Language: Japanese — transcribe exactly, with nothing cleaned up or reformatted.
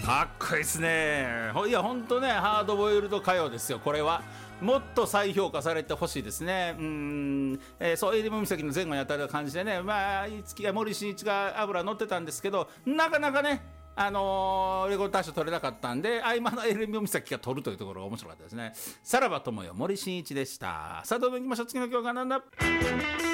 かっこいいですね。いや本当ね、ハードボイルド歌謡ですよ。これはもっと再評価されてほしいですね。うーん、えー、そうえりも岬の前後にあたる感じでね、まあ五木森進一が油乗ってたんですけど、なかなかね、あのー、レコード大賞取れなかったんで、合間のえりも岬が取るというところが面白かったですね。さらば友よ森進一でした。さあどうも行きましょう。次の曲は何だ。